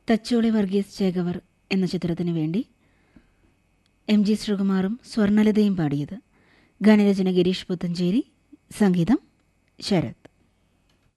തച്ചോളി വർഗീസ് ചേകവർ എന്ന ചിത്രത്തിനു വേണ്ടി MG ശ്രീകുമാറും സ്വർണലതയും പാടിയത്. ഗാനരചന ഗിരീഷ് പുത്തഞ്ചേരി, സംഗീതം ശരത്.